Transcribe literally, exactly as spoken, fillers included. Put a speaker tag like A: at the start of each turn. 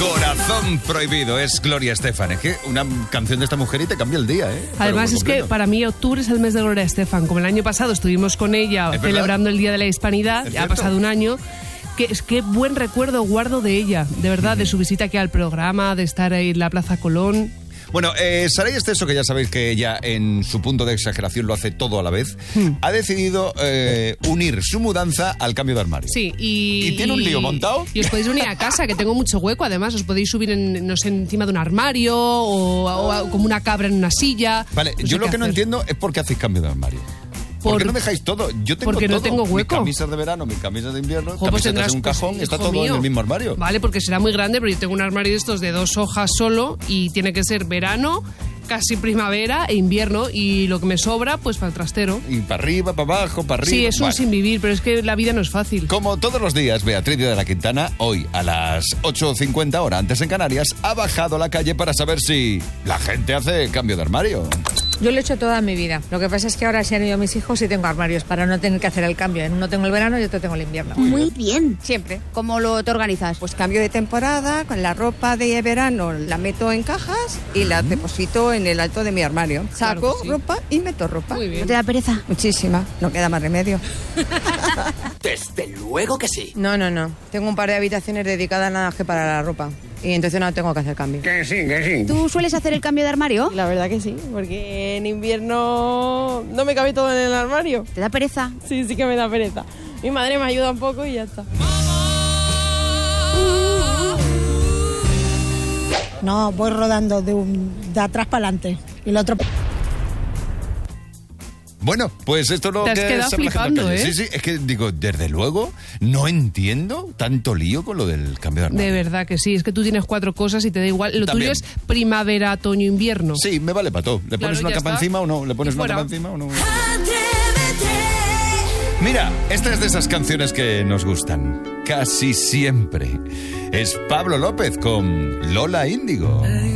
A: Corazón prohibido, es Gloria Estefan. Es que una canción de esta mujer y te cambia el día, ¿eh?
B: Además es que para mí octubre es el mes de Gloria Estefan. Como el año pasado estuvimos con ella celebrando el Día de la Hispanidad, ya ha pasado un año. Que es que buen recuerdo guardo de ella, de verdad, uh-huh. de su visita aquí al programa, de estar ahí en la Plaza Colón.
A: Bueno, eh, Saray Esteso, que ya sabéis que ella en su punto de exageración lo hace todo a la vez, hmm. ha decidido eh, unir su mudanza al cambio de armario.
B: Sí, y...
A: ¿Y tiene un lío montado?
B: Y os podéis unir a casa, que tengo mucho hueco, además. Os podéis subir, en, no sé, encima de un armario o, o como una cabra en una silla.
A: Vale,
B: no
A: yo
B: sé
A: lo que
B: hacer.
A: no entiendo es por qué hacéis cambio de armario. ¿Por qué no dejáis todo? Yo tengo
B: porque
A: todo.
B: no tengo hueco.
A: Mis camisas de verano, mis camisas de invierno,
B: Jo, pues
A: camisetas en un cajón,
B: pues,
A: está todo
B: mío.
A: en el mismo armario.
B: Vale, porque será muy grande, pero yo tengo un armario de estos de dos hojas solo y tiene que ser verano, casi primavera e invierno, y lo que me sobra, pues para el trastero.
A: Y para arriba, para abajo, para arriba.
B: Sí, es un
A: bueno.
B: sin vivir, pero es que la vida no es fácil.
A: Como todos los días, Beatriz de la Quintana, hoy a las ocho cincuenta, hora antes en Canarias, ha bajado a la calle para saber si la gente hace cambio de armario.
C: Yo lo he hecho toda mi vida. Lo que pasa es que ahora se han ido mis hijos y tengo armarios para no tener que hacer el cambio. En uno tengo el verano y otro tengo el invierno.
D: Muy bien.
C: Siempre.
D: ¿Cómo lo te organizas?
E: Pues cambio de temporada, con la ropa de verano la meto en cajas y la deposito en el alto de mi armario. Saco
B: Claro que sí.
E: ropa y meto ropa.
B: Muy bien.
D: ¿No te da pereza?
E: Muchísima, no queda más remedio.
F: Desde luego que sí.
C: No, no, no. Tengo un par de habitaciones dedicadas nada más que para la ropa. Y entonces no tengo que hacer cambio.
F: Que sí, que sí.
D: ¿Tú sueles hacer el cambio de armario?
G: La verdad que sí, porque en invierno no me cabe todo en el armario.
D: ¿Te da pereza?
G: Sí, sí que me da pereza. Mi madre me ayuda un poco y ya está.
H: No, voy rodando de, un, de atrás para adelante y el otro...
A: Bueno, pues esto es lo
B: Te has
A: que
B: quedado
A: se ha manejado en
B: flipando,
A: calle.
B: ¿eh?
A: Sí, sí, es que digo, desde luego, no entiendo tanto lío con lo del cambio de armario.
B: De verdad que sí, es que tú tienes cuatro cosas y te da igual. Lo
A: También.
B: tuyo es primavera, otoño, invierno.
A: Sí, me vale para todo. ¿Le
B: Claro,
A: pones una
B: ya
A: capa
B: está.
A: encima o no? ¿Le pones
B: Y
A: una
B: fuera.
A: capa encima o no? Mira, esta es de esas canciones que nos gustan casi siempre. Es Pablo López con Lola Índigo.